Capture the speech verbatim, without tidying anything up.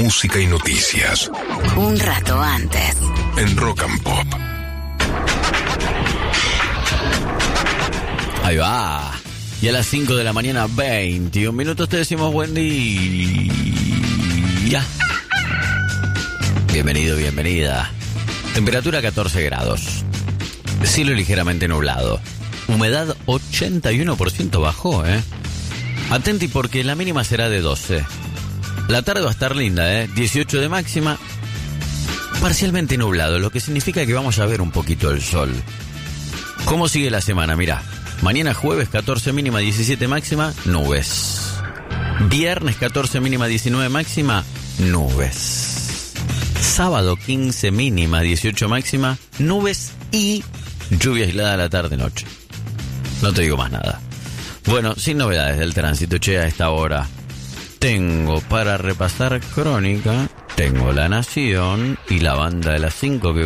música y noticias. Un rato antes. En Rock and Pop. Ahí va. Y a las cinco de la mañana, veintiún minutos, te decimos buen día. Bienvenido, bienvenida. Temperatura catorce grados. Cielo ligeramente nublado. Humedad ochenta y uno por ciento bajó, ¿eh? Atenti porque la mínima será de doce. La tarde va a estar linda, ¿eh? dieciocho de máxima. Parcialmente nublado, lo que significa que vamos a ver un poquito el sol. ¿Cómo sigue la semana? Mirá. Mañana jueves, catorce mínima, diecisiete máxima, nubes. Viernes, catorce mínima, diecinueve máxima, nubes. Sábado, quince mínima, dieciocho máxima, nubes y lluvia aislada a la tarde-noche. No te digo más nada. Bueno, sin novedades del tránsito, che, a esta hora. Tengo para repasar Crónica, tengo La Nación y la banda de las cinco que